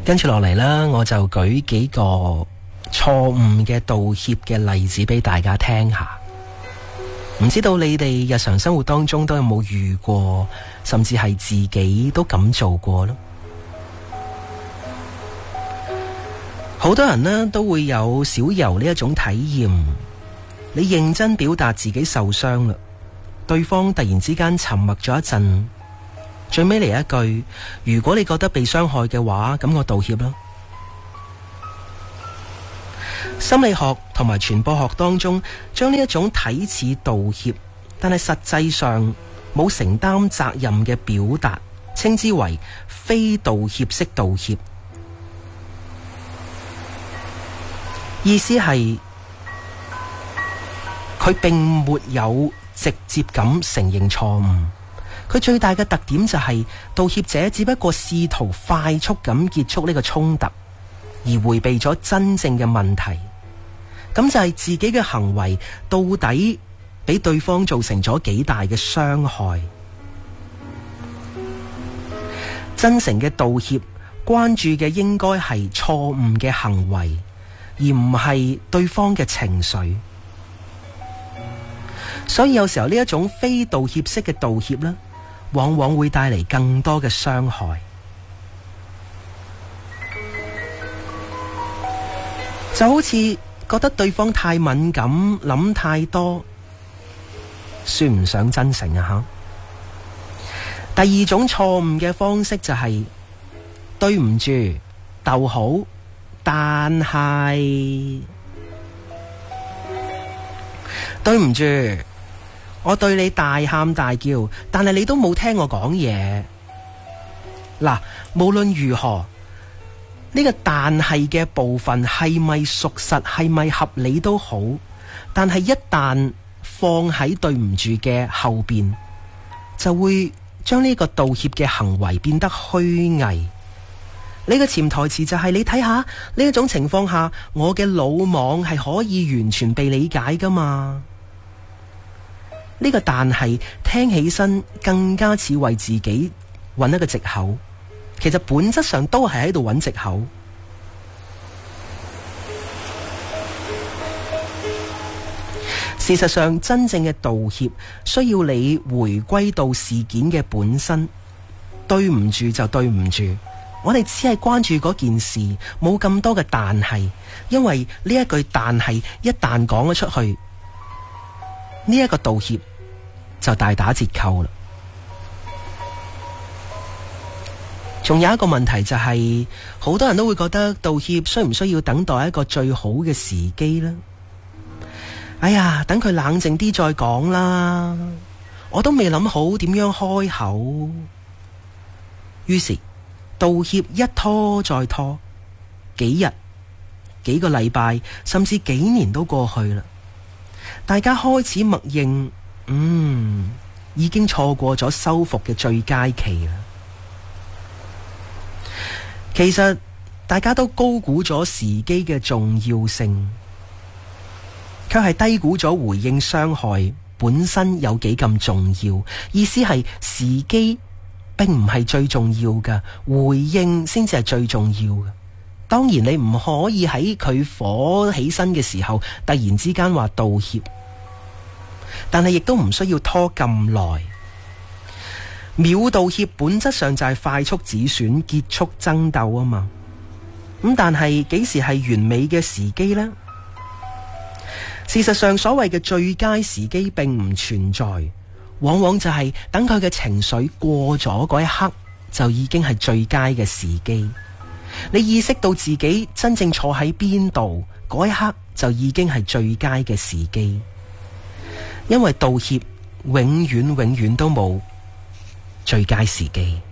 跟住落嚟啦，我就舉幾個錯誤嘅道歉嘅例子俾大家聽下。唔知道你哋日常生活當中都有冇遇過，甚至係自己都咁做過咯。好多人呢都會有小游呢一種體驗，你認真表達自己受傷啦，對方突然之間沉默咗一陣，最尾嚟一句，如果你覺得被傷害嘅話，咁我道歉啦。心理學同埋傳播學當中，將呢一種睇似道歉，但係實際上冇承擔責任嘅表達，稱之為非道歉式道歉。意思係佢並沒有直接咁承認錯誤，佢最大嘅特點就係道歉者只不過試圖快速咁結束呢個衝突，而迴避咗真正嘅問題。咁就係自己嘅行為到底俾對方造成咗幾大嘅傷害。真誠嘅道歉關注嘅應該係錯誤嘅行為，而唔係對方嘅情緒。所以有時候呢一種非道歉式嘅道歉呢，往往會帶嚟更多嘅傷害。就好似覺得對方太敏感，諗太多，算唔上真誠啊！第二種錯誤嘅方式就係對唔住，逗號，但係對唔住，我對你大喊大叫，但係你都冇聽我講嘢。嗱，無論如何，呢個但係嘅部分係咪屬實，係咪合理都好，但係一旦放喺對唔住嘅後邊，就會將呢個道歉嘅行為變得虛偽。呢個潛台詞就係你睇下呢一種情況下，我嘅魯莽係可以完全被理解噶嘛？呢個但係聽起身更加似為自己揾一個藉口，其實本質上都係喺度揾藉口。事實上，真正嘅道歉需要你回歸到事件嘅本身，對唔住就對唔住。我哋只係關注嗰件事，冇咁多嘅但係，因為呢一句但係一旦講咗出去，呢一個道歉就大打折扣啦。仲有一個問題就係，好多人都會覺得道歉需唔需要等待一個最好嘅時機呢？哎呀，等佢冷靜啲再講啦，我都未諗好點樣開口。於是道歉一拖再拖，幾日、幾個禮拜，甚至幾年都過去啦。大家開始默認，已經錯過咗修復嘅最佳期啦。其實大家都高估咗時機嘅重要性，卻係低估咗回應傷害本身有幾咁重要。意思係時機並唔係最重要嘅，回應先至係最重要嘅。當然你唔可以喺佢火起身嘅時候突然之間話道歉，但係亦都唔需要拖咁耐。秒道歉本質上就係快速止損，結束爭鬥啊嘛。但係幾時係完美嘅時機呢？事實上，所謂嘅最佳時機並唔存在，往往就係等佢嘅情緒過咗嗰一刻，就已經係最佳嘅時機。你意識到自己真正坐喺邊度，嗰一刻就已經係最佳嘅時機。因為道歉永遠都冇最佳時機。